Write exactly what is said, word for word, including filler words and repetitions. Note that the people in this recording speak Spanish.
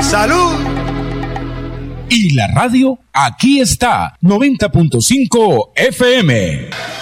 ¡Salud! Y la radio aquí está, noventa punto cinco F M.